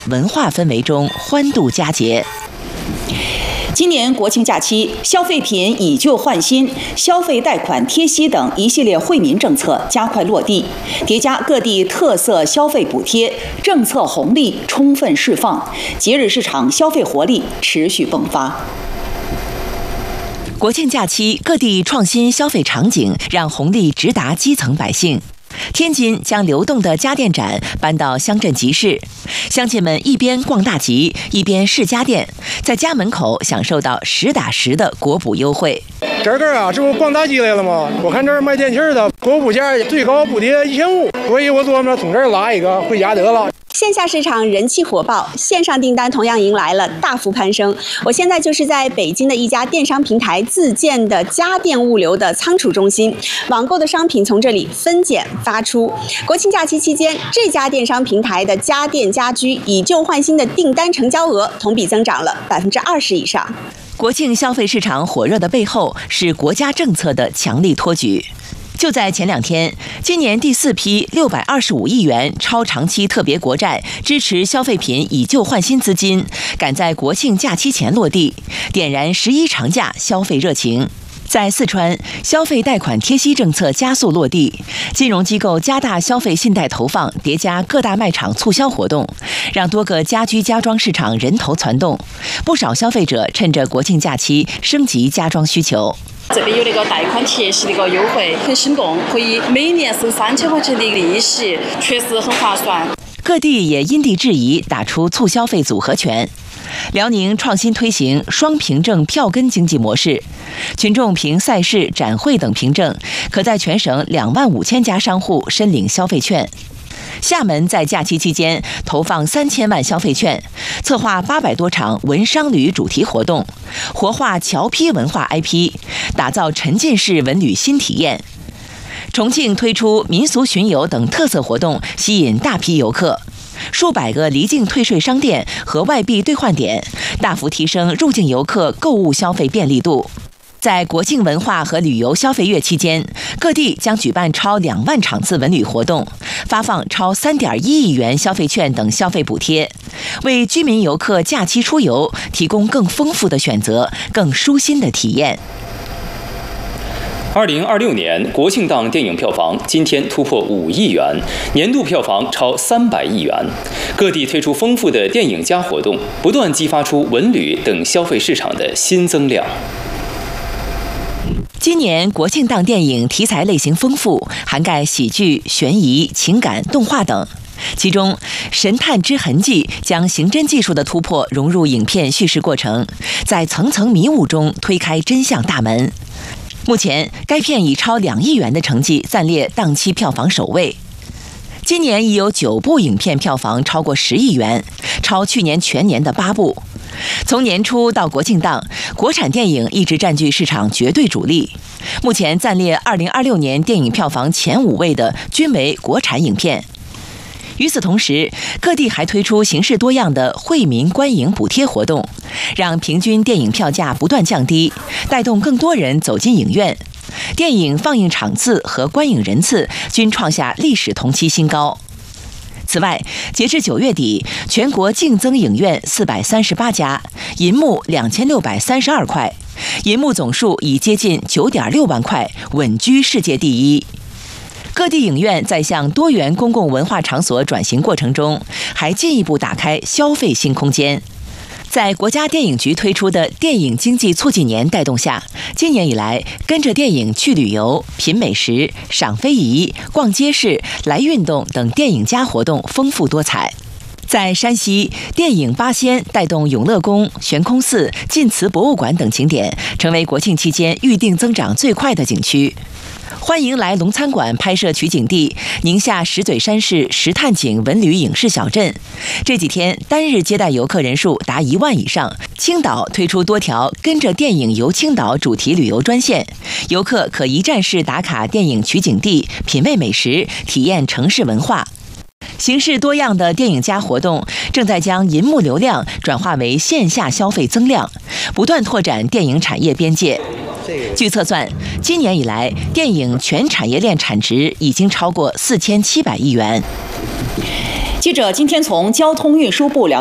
文化氛围中欢度佳节。 今年国庆假期，消费品以旧换新、消费贷款贴息等一系列惠民政策加快落地，叠加各地特色消费补贴，政策红利充分释放，节日市场消费活力持续迸发。 国庆假期，各地创新消费场景让红利直达基层百姓。天津将流动的家电展搬到乡镇集市，乡亲们一边逛大集，一边试家电，在家门口享受到实打实的国补优惠。 这个啊，这不逛大集来了吗？我看这儿卖电器的，国补价最高补贴1500，所以我琢磨从这儿拉一个回家得了。 线下市场人气火爆，线上订单同样迎来了大幅攀升。我现在就是在北京的一家电商平台自建的家电物流的仓储中心，网购的商品从这里分拣发出。国庆假期期间，这家电商平台的家电家居以旧换新的订单成交额同比增长了20%以上。 国庆消费市场火热的背后是国家政策的强力托举。就在前2天，今年第4批625亿元超长期特别国债支持消费品以旧换新资金，赶在国庆假期前落地，点燃11长假消费热情。在四川，消费贷款贴息政策加速落地，金融机构加大消费信贷投放，叠加各大卖场促销活动，让多个家居家装市场人头攒动。不少消费者趁着国庆假期升级家装需求。 这边有那个贷款贴息的一个优惠，很生动，可以每年收3000块钱的利息，确实很划算。 各地也因地制宜打出促消费组合拳。辽宁创新推行双凭证票根经济模式，群众凭赛事、展会等凭证，可在全省25000家商户申领消费券。厦门在假期期间投放3000万消费券，策划800多场文商旅主题活动，活化侨批文化 IP， 打造沉浸式文旅新体验。重庆推出民俗巡游等特色活动，吸引大批游客。数百个离境退税商店和外币兑换点，大幅提升入境游客购物消费便利度。在国庆文化和旅游消费月期间，各地将举办超2万场次文旅活动，发放超3.1亿元消费券等消费补贴，为居民游客假期出游提供更丰富的选择、更舒心的体验。 2026年国庆档电影票房今天突破5亿元，年度票房超300亿元。各地推出丰富的电影加活动，不断激发出文旅等消费市场的新增量。 今年国庆档电影题材类型丰富，涵盖喜剧、悬疑、情感、动画等。其中，《神探之痕迹》将刑侦技术的突破融入影片叙事过程，在层层迷雾中推开真相大门。目前，该片以超2亿元的成绩暂列档期票房首位。今年已有9部影片票房超过10亿元，超去年全年的8部。从年初到国庆档，国产电影一直占据市场绝对主力。目前暂列2026年电影票房前5位的均为国产影片。与此同时，各地还推出形式多样的惠民观影补贴活动，让平均电影票价不断降低，带动更多人走进影院。电影放映场次和观影人次均创下历史同期新高。此外，截至9月底，全国净增影院438家，银幕2632块，银幕总数已接近9.6万块，稳居世界第一。各地影院在向多元公共文化场所转型过程中，还进一步打开消费新空间。在国家电影局推出的电影经济促进年带动下，今年以来，跟着电影去旅游、品美食、赏非遗、逛街市、来运动等电影加活动丰富多彩。在山西，电影八仙带动永乐宫、悬空寺、晋祠博物馆等景点，成为国庆期间预订增长最快的景区。欢迎来龙餐馆拍摄取景地宁夏石嘴山市石探井文旅影视小镇，这几天单日接待游客人数达1万以上。青岛推出多条跟着电影游青岛主题旅游专线，游客可一站式打卡电影取景地，品味美食，体验城市文化。形式多样的电影加活动正在将银幕流量转化为线下消费增量，不断拓展电影产业边界。据测算，今年以来，电影全产业链产值已经超过4700亿元。 记者今天从交通运输部了